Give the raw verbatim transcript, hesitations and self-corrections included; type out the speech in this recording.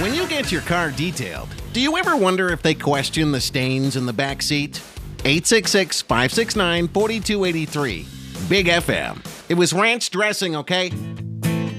When you get your car detailed, do you ever wonder if they question the stains in the back seat? eight six six, five six nine, four two eight three. Big F M. It was ranch dressing, okay?